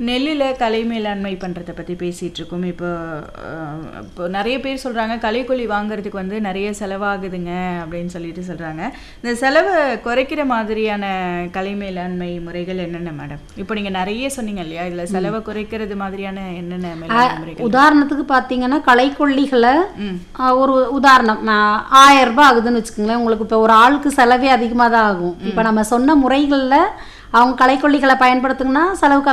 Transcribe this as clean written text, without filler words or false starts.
நெல்லில் கலை மேலாண்மை பண்ணுறதை பற்றி பேசிகிட்டு இருக்கோம். இப்போ நிறைய பேர் சொல்கிறாங்க களைக்கொல்லி வாங்குறதுக்கு வந்து நிறைய செலவாகுதுங்க அப்படின்னு சொல்லிட்டு சொல்கிறாங்க. இந்த செலவை குறைக்கிற மாதிரியான கலை மேலாண்மை முறைகள் என்னென்ன மேடம்? இப்போ நீங்கள் நிறைய சொன்னீங்க இல்லையா, இதில் செலவை குறைக்கிறது மாதிரியான என்னென்ன மேலாண்மை முறைகள்? உதாரணத்துக்கு பார்த்தீங்கன்னா களைக்கொல்லிகளை ஒரு உதாரணம் 1000 ரூபாய் ஆகுதுன்னு வச்சுக்கோங்களேன். உங்களுக்கு இப்போ ஒரு ஆளுக்கு செலவே அதிகமாக தான் ஆகும். இப்போ நம்ம சொன்ன முறைகளில் அவங்க களைக்கொல்லிகளை பயன்படுத்துங்கன்னா செலவு